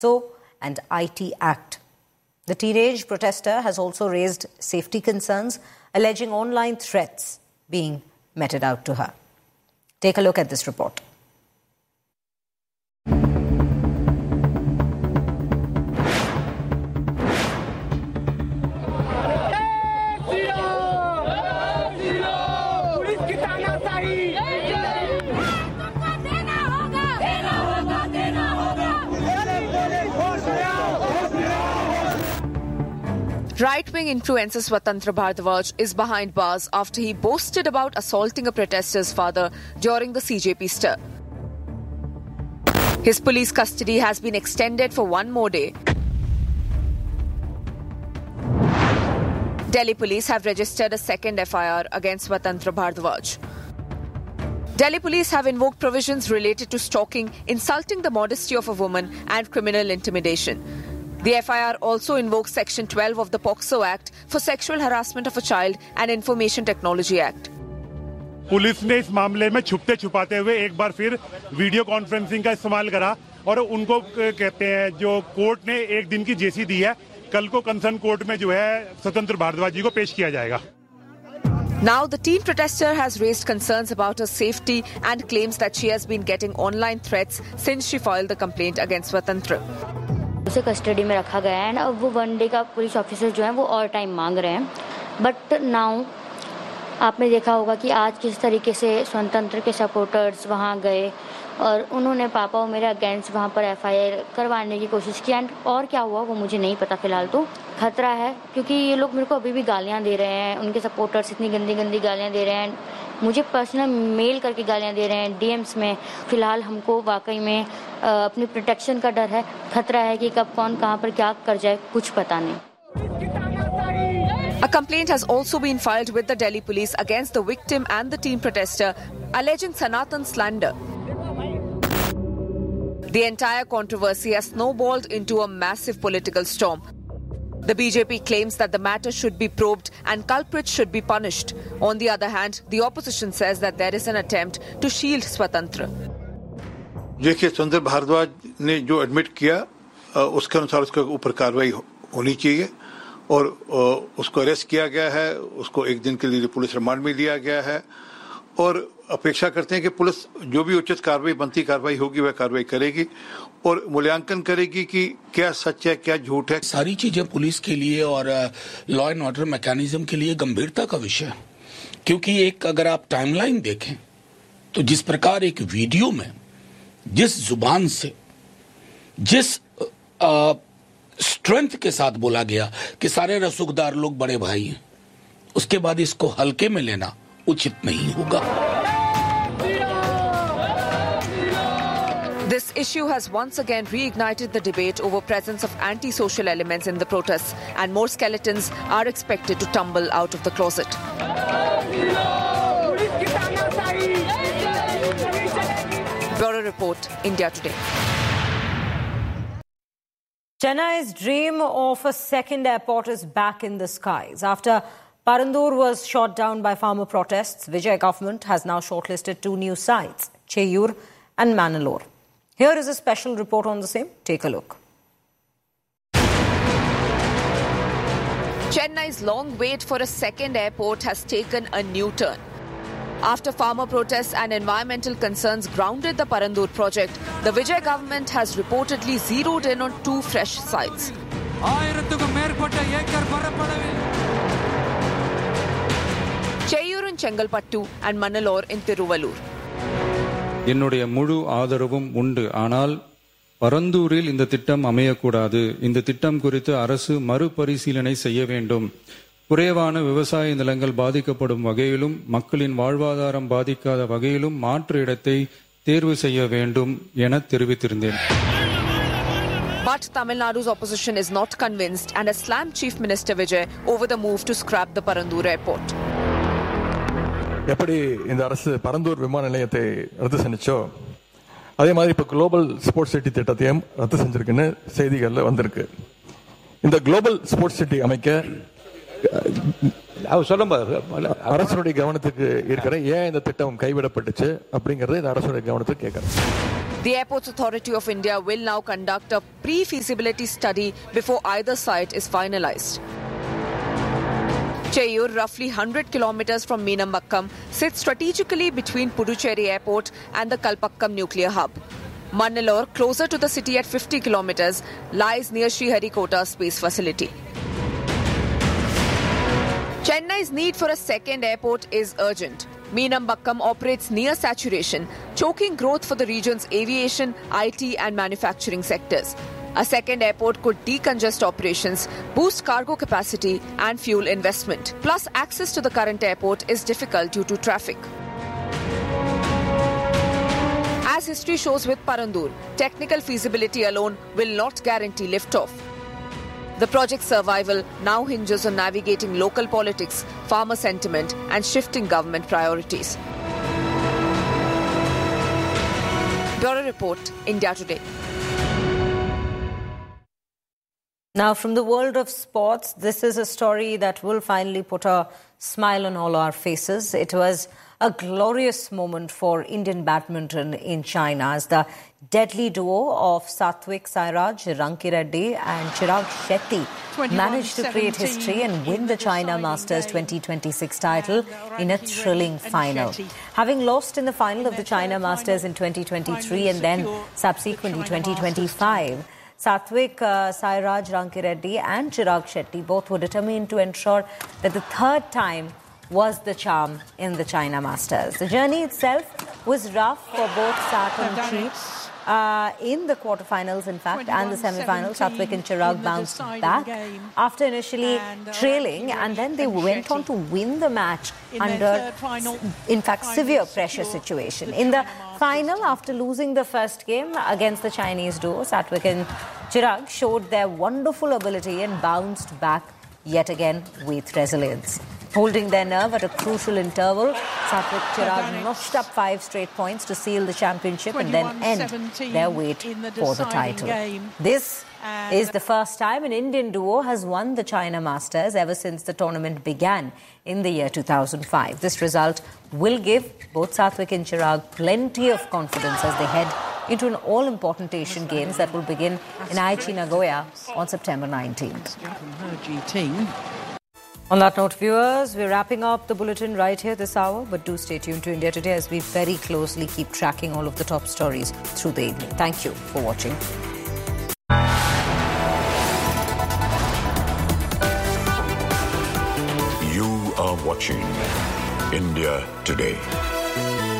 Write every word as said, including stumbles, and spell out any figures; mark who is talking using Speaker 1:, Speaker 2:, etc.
Speaker 1: and I T Act. The teenage protester has also raised safety concerns, alleging online threats being meted out to her. Take a look at this report.
Speaker 2: Right-wing influencer Swatantra Bhardwaj is behind bars after he boasted about assaulting a protester's father during the C J P stir. His police custody has been extended for one more day. Delhi police have registered a second F I R against Swatantra Bhardwaj. Delhi police have invoked provisions related to stalking, insulting the modesty of a woman and criminal intimidation. The F I R also invokes Section twelve of the POCSO Act for sexual harassment of a child and Information Technology Act.
Speaker 3: Police ने इस मामले में छुपते छुपाते हुए एक बार फिर video conferencing का इस्तेमाल करा और उनको कहते हैं जो कोर्ट ने एक दिन की जेसी दी है कल को कंसर्न कोर्ट में जो है स्वतंत्र भारद्वाज जी को पेश किया जाएगा.
Speaker 2: Now the teen protester has raised concerns about her safety and claims that she has been getting online threats since she filed the complaint against Swatantra.
Speaker 4: उसे कस्टडी में रखा गया है और वो वन डे का पुलिस ऑफिसर जो है वो और टाइम मांग रहे हैं. बट नाउ आपने देखा होगा कि आज किस तरीके से स्वतंत्र के सपोर्टर्स वहाँ गए और उन्होंने पापा और मेरे अगेंस्ट वहाँ पर एफ आई आर करवाने की कोशिश की. एंड और क्या हुआ वो मुझे नहीं पता फिलहाल. तो खतरा है क्योंकि ये लोग मेरे को अभी भी गालियाँ दे रहे हैं. उनके सपोर्टर्स इतनी गंदी गंदी गालियाँ दे रहे हैं, मुझे पर्सनल मेल करके गालियाँ दे रहे हैं डीएम्स में. फिलहाल हमको वाकई में अपनी प्रोटेक्शन का डर है. खतरा है कि कब कौन कहाँ पर क्या कर जाए कुछ पता नहीं.
Speaker 2: A complaint has also been filed with the Delhi police against the victim and the teen protester, alleging Sanatan slander. The entire controversy has snowballed into a massive political storm. The B J P claims that the matter should be probed and culprits should be punished. On the other hand, the opposition says that there is an attempt to shield Swatantra.
Speaker 5: देखिए स्वतंत्र भारद्वाज ने जो admit किया उसके अनुसार उसके ऊपर कार्रवाई होनी चाहिए और उसको अरेस्ट किया गया है. उसको एक दिन के लिए पुलिस रिमांड में लिया गया है और अपेक्षा करते हैं कि पुलिस जो भी उचित कार्रवाई बनती कार्रवाई होगी वह कार्रवाई करेगी और मूल्यांकन करेगी कि क्या सच है क्या झूठ है.
Speaker 6: सारी चीजें पुलिस के लिए और लॉ एंड ऑर्डर मैकेनिज्म के लिए गंभीरता का विषय है. क्योंकि एक अगर आप टाइमलाइन देखें तो जिस प्रकार एक वीडियो में जिस जुबान से जिस स्ट्रेंथ के साथ बोला गया कि सारे रसूखदार लोग बड़े भाई हैं, उसके बाद इसको हल्के में लेना उचित नहीं होगा.
Speaker 2: This issue has once again reignited the debate over presence of anti-social elements in the protests, and more skeletons are expected to tumble out of the closet. Bureau Report, India Today.
Speaker 1: Chennai's dream of a second airport is back in the skies. After Parandur was shot down by farmer protests, Vijay government has now shortlisted two new sites, Cheyur and Mangalore. Here is a special report on the same. Take a look.
Speaker 2: Chennai's long wait for a second airport has taken a new turn. After farmer protests and environmental concerns grounded the Parandur project, the Vijay government has reportedly zeroed in on two fresh sites. Cheyur in Chengalpattu and Mangalore in Tiruvallur.
Speaker 7: என்னுடைய முழு ஆதரவும் உண்டு. ஆனால் பரந்தூரில் இந்த திட்டம் அமையக்கூடாது. இந்த திட்டம் குறித்து அரசு மறுபரிசீலனை செய்ய வேண்டும். குறைவான விவசாய நிலங்கள் பாதிக்கப்படும் வகையிலும் மக்களின் வாழ்வாதாரம் பாதிக்காத வகையிலும் மாற்று இடத்தை தேர்வு செய்ய வேண்டும் என தெரிவித்திருந்தேன்.
Speaker 2: But Tamil Nadu's opposition is not convinced and has slammed Chief Minister Vijay over the move to scrap the Parandur airport.
Speaker 8: எப்படி இந்த அரசு பரந்தூர் விமான நிலையத்தை ரத்து செஞ்சோ அதே மாதிரி இப்போ குளோபல் ஸ்போர்ட்ஸ் சிட்டி திட்டத்தையும் ரத்து செஞ்சிருக்குன்னு செய்திகள்ல வந்திருக்கு. இந்த குளோபல் ஸ்போர்ட்ஸ் சிட்டி அமைக்க அரசுடைய கவனத்துக்கு இருக்கிற ஏன் இந்த திட்டம் கைவிடப்பட்டுச்சு அப்படிங்கறது இந்த அரசுடைய கவனத்துக்கு கேட்கறேன்.
Speaker 2: The Airports Authority of India will now conduct a pre-feasibility study before either site is finalized. Cheyyur, roughly one hundred kilometers from Meenambakkam, sits strategically between Puducherry Airport and the Kalpakkam nuclear hub. Mannalore, closer to the city at fifty kilometers, lies near Sriharikota space facility. Chennai's need for a second airport is urgent. Meenambakkam operates near saturation, choking growth for the region's aviation, I T and manufacturing sectors. A second airport could decongest operations, boost cargo capacity and fuel investment. Plus, access to the current airport is difficult due to traffic. As history shows with Parandur, technical feasibility alone will not guarantee liftoff. The project's survival now hinges on navigating local politics, farmer sentiment and shifting government priorities. Bureau Report, India Today.
Speaker 1: Now, from the world of sports, this is a story that will finally put a smile on all our faces. It was a glorious moment for Indian badminton in China as the deadly duo of Sathwik Sairaj Rankireddy and Chirag Shetty managed to create history and win the China Masters twenty twenty-six title in a thrilling final. Having lost in the final of the China Masters in twenty twenty-three and then subsequently twenty twenty-five, Sathwik uh, Sairaj Rankireddy and Chirag Shetty both were determined to ensure that the third time was the charm in the China Masters. The journey itself was rough for both Sat and Chi. Uh, in the quarterfinals, in fact, and the semi-finals, Sathwik and Chirag bounced back after initially trailing, and then they went on to win the match under, in fact, severe pressure situation. In the final, after losing the first game against the Chinese duo, Sathwik and Chirag showed their wonderful ability and bounced back yet again with resilience. Holding their nerve at a crucial interval, Sathwik Chirag notched up five straight points to seal the championship and then end their wait for the title. This is the first time an Indian duo has won the China Masters ever since the tournament began in the year two thousand five. This result will give both Sathwik and Chirag plenty of confidence as they head into an all-important Asian Games that will begin in Aichi, Nagoya on September nineteenth. On that note, viewers, we're wrapping up the bulletin right here this hour, but do stay tuned to India Today as we very closely keep tracking all of the top stories through the evening. Thank you for watching.
Speaker 9: You are watching India Today.